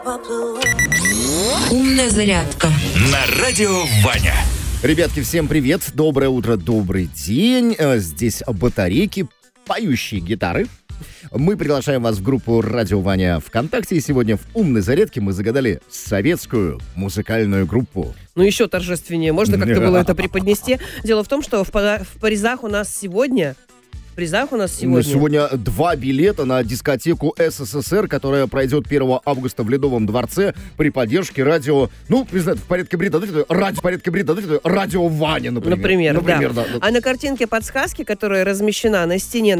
Умная зарядка На радио Ваня. Ребятки, всем привет, доброе утро, добрый день. Здесь батарейки, поющие гитары. Мы приглашаем вас в группу «Радио Ваня» ВКонтакте. И сегодня в «Умной зарядке» мы загадали советскую музыкальную группу. Ну, еще торжественнее. Можно как-то было это преподнести. Дело в том, что в призах у нас сегодня... Сегодня 2 билета на дискотеку СССР, которая пройдет 1 августа в Ледовом дворце при поддержке радио, в порядке брита, радио Ваня, например. Например, да. А на картинке подсказки, которая размещена на стене